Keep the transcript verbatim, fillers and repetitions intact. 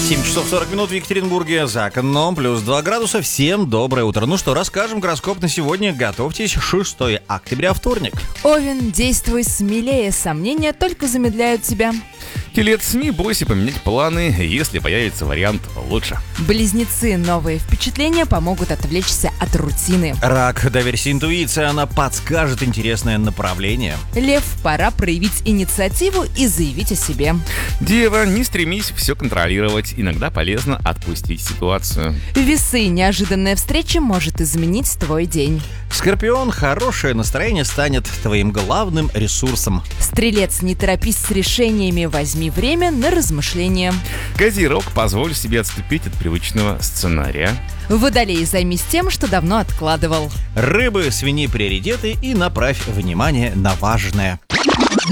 семь часов сорок минут в Екатеринбурге, за окном плюс два градуса. Всем доброе утро. Ну что, расскажем гороскоп на сегодня. Готовьтесь, шестое октября, вторник. Овен, действуй смелее, сомнения только замедляют тебя. Телец, не бойся поменять планы, если появится вариант лучше. Близнецы, новые впечатления помогут отвлечься от рутины. Рак, доверься интуиции, она подскажет интересное направление. Лев, пора проявить инициативу и заявить о себе. Дева, не стремись все контролировать, иногда полезно отпустить ситуацию. Весы, неожиданная встреча может изменить твой день. Скорпион, хорошее настроение станет твоим главным ресурсом. Стрелец, не торопись с решениями, возьми время на размышления. Козерог, позволь себе отступить от привычного сценария. Водолей, займись тем, что давно откладывал. Рыбы, свини приоритеты и направь внимание на важное.